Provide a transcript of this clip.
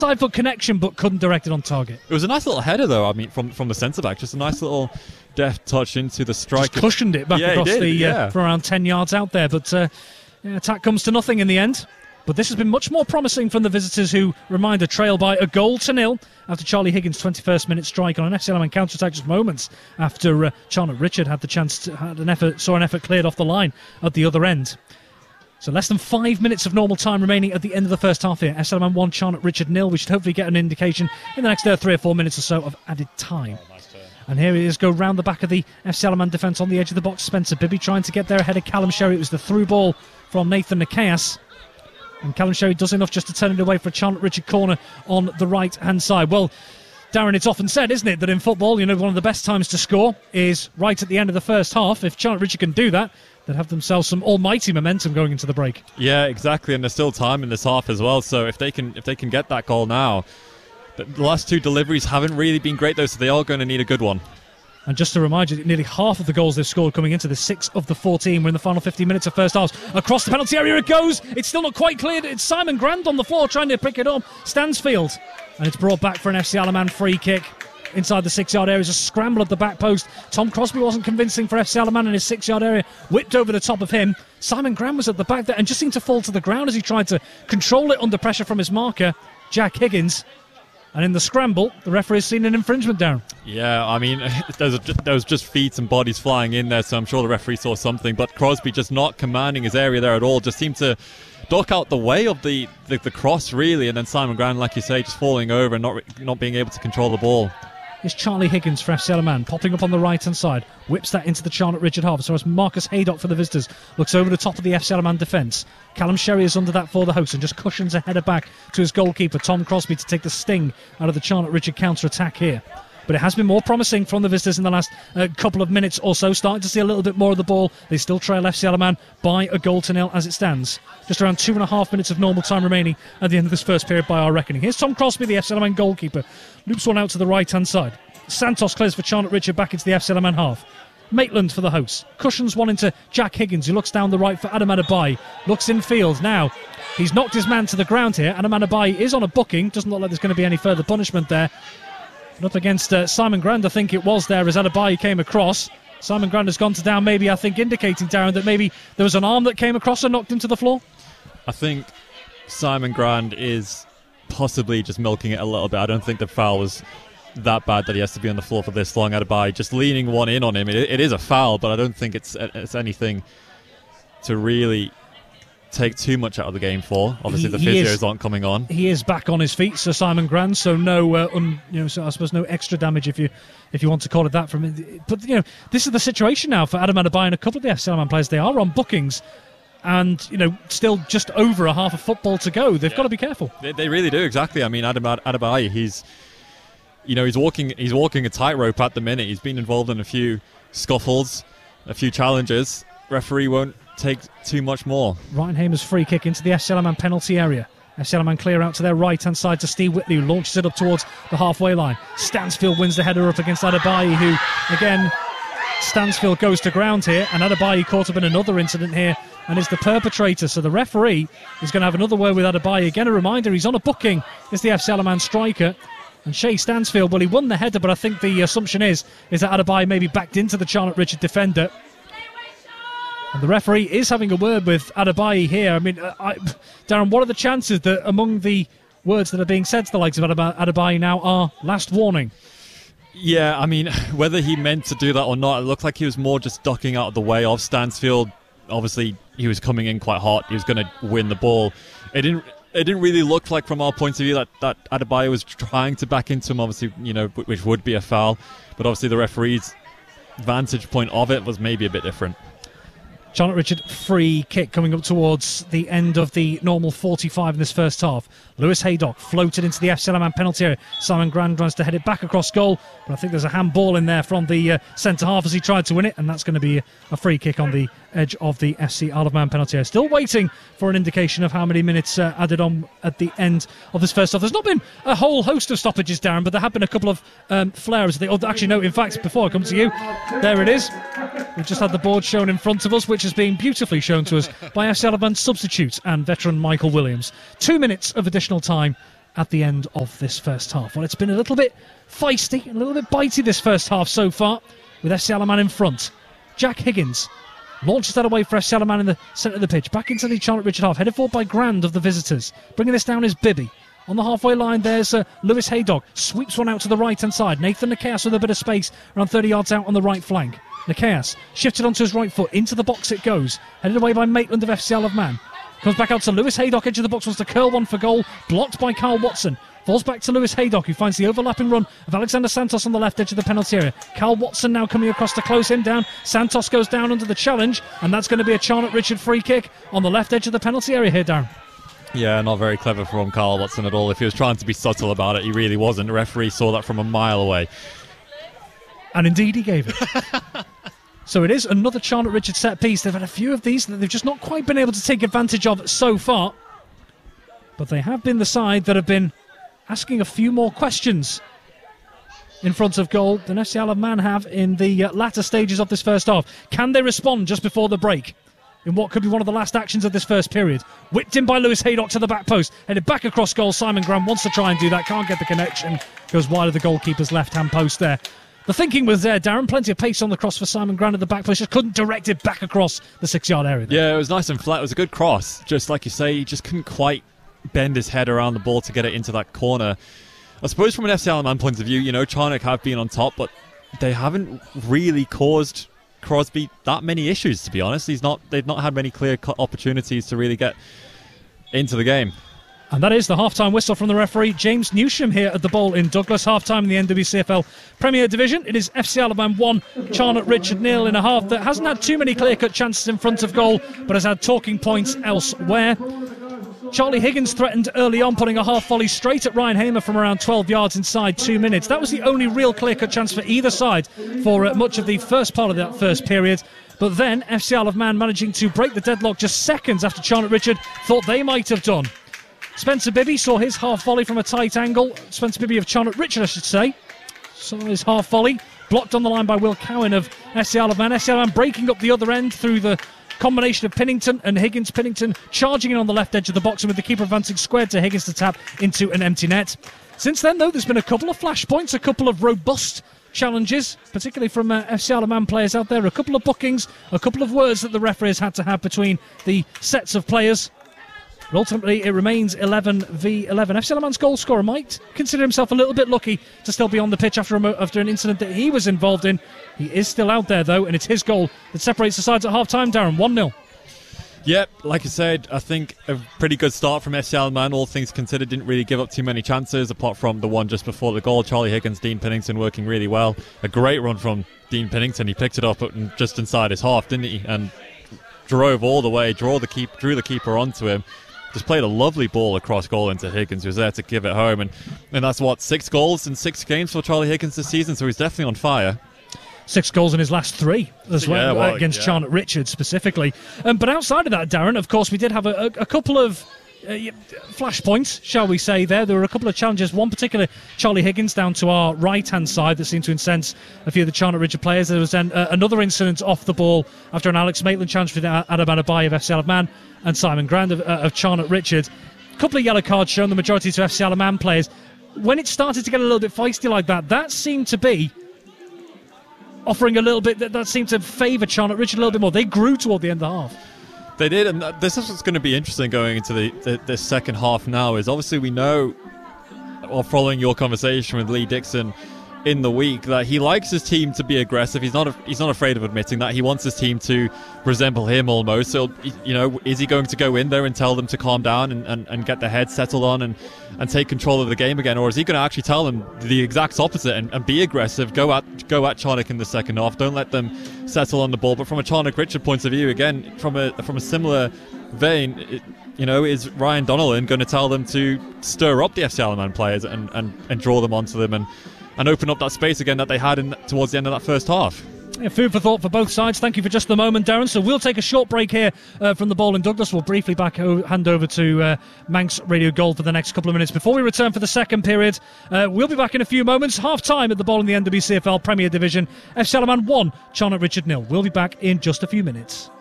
Side foot connection, but couldn't direct it on target. It was a nice little header, though. I mean, from the centre back, just a nice little deft touch into the striker. Just cushioned it back across from around 10 yards out there. But attack comes to nothing in the end. But this has been much more promising from the visitors, who, reminder, trail by 1-0 after Charlie Higgins' 21st minute strike on an FC Alaman counter-attack just moments after Charlotte Richard had the chance to, saw an effort cleared off the line at the other end. So less than 5 minutes of normal time remaining at the end of the first half here. FC Alaman 1, Charlotte Richard 0. We should hopefully get an indication in the next 3 or 4 minutes or so of added time. And here it is, go round the back of the FC Alaman defence on the edge of the box. Spencer Bibby trying to get there ahead of Callum Sherry. It was the through ball from Nathan Nikias. And Callum Sherry does enough just to turn it away for a Charlotte Richard corner on the right-hand side. Well, Darren, it's often said, isn't it, that in football, one of the best times to score is right at the end of the first half. If Charlotte Richard can do that, they'd have themselves some almighty momentum going into the break. Yeah, exactly, and there's still time in this half as well. So if they can get that goal now, the last 2 deliveries haven't really been great, though, so they are going to need a good one. And just to remind you that nearly half of the goals they've scored coming into the 6 of the 14 were in the final 15 minutes of first half. Across the penalty area it goes. It's still not quite cleared. It's Simon Grand on the floor trying to pick it up. Stansfield. And it's brought back for an FC Alaman free kick. Inside the 6-yard area is a scramble at the back post. Tom Crosby wasn't convincing for FC Alaman in his 6-yard area. Whipped over the top of him. Simon Grand was at the back there and just seemed to fall to the ground as he tried to control it under pressure from his marker, Jack Higgins. And in the scramble, the referee's seen an infringement down. Yeah, I mean, there was just feet and bodies flying in there, so I'm sure the referee saw something. But Crosby just not commanding his area there at all, just seemed to duck out the way of the cross, really. And then Simon Grand, like you say, just falling over and not being able to control the ball. Is Charlie Higgins for FC Alaman, popping up on the right-hand side, whips that into the Charlotte Richard half. So as Marcus Haydock for the visitors looks over the top of the FC Alaman defence. Callum Sherry is under that for the host and just cushions a header back to his goalkeeper, Tom Crosby, to take the sting out of the Charlotte Richard counter-attack here. But it has been more promising from the visitors in the last couple of minutes or so. Starting to see a little bit more of the ball. They still trail FC Alaman by 1-0 as it stands. Just around 2.5 minutes of normal time remaining at the end of this first period by our reckoning. Here's Tom Crosby, the FC Alaman goalkeeper. Loops one out to the right-hand side. Santos clears for Charlotte Richard back into the FC Alaman half. Maitland for the host. Cushions one into Jack Higgins, who looks down the right for Adam Adabai. Looks in field. Now, he's knocked his man to the ground here. Adam Adabai is on a booking. Doesn't look like there's going to be any further punishment there. Up against Simon Grand, I think it was there as Adabai came across. Simon Grand has gone to down, maybe, I think, indicating, Darren, that maybe there was an arm that came across and knocked him to the floor. I think Simon Grand is possibly just milking it a little bit. I don't think the foul was that bad that he has to be on the floor for this long. Adabai just leaning one in on him. It is a foul, but I don't think it's anything to really take too much out of the game for. Obviously, the physios aren't coming on. He is back on his feet, Sir Simon Grand. So no, so I suppose no extra damage if you want to call it that. From it. But this is the situation now for Adam Adabai and a couple of the FC Alaman players. They are on bookings, and still just over a half of football to go. They've got to be careful. They really do, exactly. I mean, Adam Adabai, he's walking a tightrope at the minute. He's been involved in a few scuffles, a few challenges. Referee won't take too much more. Ryan Hamer's free kick into the FC Alaman penalty area. FC Alaman clear out to their right-hand side to Steve Whitley, who launches it up towards the halfway line. Stansfield wins the header up against Adabai, who, again, Stansfield goes to ground here, and Adabai caught up in another incident here and is the perpetrator. So the referee is going to have another word with Adabai. Again, a reminder, he's on a booking. It's the FC Alaman striker. And Shay Stansfield, well, he won the header, but I think the assumption is that Adabai maybe backed into the Charlotte Richard defender. And the referee is having a word with Adabai here. I mean, Darren, what are the chances that among the words that are being said to the likes of Adabai now are last warning? Yeah, I mean, whether he meant to do that or not, it looked like he was more just ducking out of the way of Stansfield. Obviously, he was coming in quite hot. He was going to win the ball. It didn't really look like, from our point of view, that Adabai was trying to back into him, obviously, which would be a foul. But obviously the referee's vantage point of it was maybe a bit different. Charlotte Richard free kick coming up towards the end of the normal 45 in this first half. Lewis Haydock floated into the FC Alaman penalty area. Simon Grand tries to head it back across goal, but I think there's a handball in there from the centre half as he tried to win it, and that's going to be a free kick on the edge of the FC Alaman penalty area. Still waiting for an indication of how many minutes added on at the end of this first half. There's not been a whole host of stoppages, Darren, but there have been a couple of flares. Actually, no, in fact, before I come to you, there it is. We've just had the board shown in front of us, which has been beautifully shown to us by FC Alaman substitute and veteran Michael Williams. 2 minutes of additional time at the end of this first half? Well, it's been a little bit feisty, a little bit bitey this first half so far, with FC Alaman in front. Jack Higgins launches that away for FC Alaman in the centre of the pitch. Back into the Charlotte Richard half, headed forward by Grand of the visitors. Bringing this down is Bibby. On the halfway line, there's Lewis Haydock. Sweeps one out to the right-hand side. Nathan Nikias with a bit of space, around 30 yards out on the right flank. Nikias shifted onto his right foot. Into the box it goes. Headed away by Maitland of FC Isle of Man. Comes back out to Lewis Haydock, edge of the box, wants to curl one for goal. Blocked by Carl Watson. Falls back to Lewis Haydock, who finds the overlapping run of Alexander Santos on the left edge of the penalty area. Carl Watson now coming across to close him down. Santos goes down under the challenge, and that's going to be a Charlotte Richard free kick on the left edge of the penalty area here, Darren. Yeah, not very clever from Carl Watson at all. If he was trying to be subtle about it, he really wasn't. The referee saw that from a mile away. And indeed he gave it. So it is another Charlotte Richard set piece. They've had a few of these that they've just not quite been able to take advantage of so far. But they have been the side that have been asking a few more questions in front of goal than FC Isle of Man have in the latter stages of this first half. Can they respond just before the break in what could be one of the last actions of this first period? Whipped in by Lewis Haydock to the back post. Headed back across goal. Simon Graham wants to try and do that. Can't get the connection. Goes wide of the goalkeeper's left-hand post there. The thinking was there, Darren. Plenty of pace on the cross for Simon Graham at the back post. Just couldn't direct it back across the 6-yard area there. Yeah, it was nice and flat. It was a good cross. Just like you say, he just couldn't quite bend his head around the ball to get it into that corner. I suppose from an FC Isle of Man point of view, you know, Charnock have been on top, but they haven't really caused Crosby that many issues, to be honest. They've not had many clear-cut opportunities to really get into the game. And that is the half-time whistle from the referee, James Newsham, here at the Bowl in Douglas. Half-time in the NWCFL Premier Division. It is FC Isle of Man 1, Charnock Richard 0 in a half that hasn't had too many clear-cut chances in front of goal, but has had talking points elsewhere. Charlie Higgins threatened early on, putting a half volley straight at Ryan Hamer from around 12 yards inside 2 minutes. That was the only real clear-cut chance for either side for much of the first part of that first period. But then FC Isle of Man managing to break the deadlock just seconds after Charnock Richard thought they might have done. Spencer Bibby saw his half volley from a tight angle. Spencer Bibby of Charnock Richard, I should say. Saw his half volley blocked on the line by Will Cowan of FC Isle of Man. FC Isle of Man breaking up the other end through the combination of Pinnington and Higgins. Pinnington charging in on the left edge of the box, and with the keeper advancing squared to Higgins to tap into an empty net. Since then, though, there's been a couple of flashpoints, a couple of robust challenges, particularly from FC Isle of Man players out there, a couple of bookings, a couple of words that the referees had to have between the sets of players. But ultimately, it remains 11 v 11. FC Isle of Man's goal scorer might consider himself a little bit lucky to still be on the pitch after an incident that he was involved in. He is still out there, though, and it's his goal that separates the sides at half-time, Darren. 1-0. Yep, like I said, I think a pretty good start from FC Isle of Man. All things considered, didn't really give up too many chances, apart from the one just before the goal. Charlie Higgins, Dean Pinnington working really well. A great run from Dean Pinnington. He picked it up just inside his half, didn't he? And drove all the way, drew the keeper onto him. Just played a lovely ball across goal into Higgins, who was there to give it home. And that's, 6 goals in 6 games for Charlie Higgins this season, so he's definitely on fire. 6 goals in his last 3 as well, against Charnock Richard specifically. But outside of that, Darren, of course, we did have a couple of flashpoints, shall we say, there. There were a couple of challenges. One particular, Charlie Higgins down to our right-hand side, that seemed to incense a few of the Charnock Richard players. There was then another incident off the ball after an Alex Maitland challenge for Adam Adabai of FC Isle of Man and Simon Grand of Charnock Richard. A couple of yellow cards shown, the majority to FC Isle of Man players. When it started to get a little bit feisty like that, that seemed to be offering a little bit, that seemed to favour Charnock Richard a little bit more. They grew toward the end of the half. They did, and this is what's going to be interesting going into the second half now, is obviously we know, or following your conversation with Lee Dixon in the week, that he likes his team to be aggressive. He's not afraid of admitting that. He wants his team to resemble him almost. So, you know, is he going to go in there and tell them to calm down and get their heads settled on and take control of the game again, or is he going to actually tell them the exact opposite and be aggressive, go at Charnock in the second half, don't let them settle on the ball? But from a Charnock Richard point of view, again, from a similar vein, is Ryan Donnellan going to tell them to stir up the FC Isle of Man players and draw them onto them and open up that space again that they had towards the end of that first half? Yeah, food for thought for both sides. Thank you for just the moment, Darren. So we'll take a short break here from the Bowl in Douglas. We'll briefly hand over to Manx Radio Gold for the next couple of minutes before we return for the second period. We'll be back in a few moments. Half-time at the Bowl in the NWCFL Premier Division. FC Isle of Man 1, Charnock Richard 0. We'll be back in just a few minutes.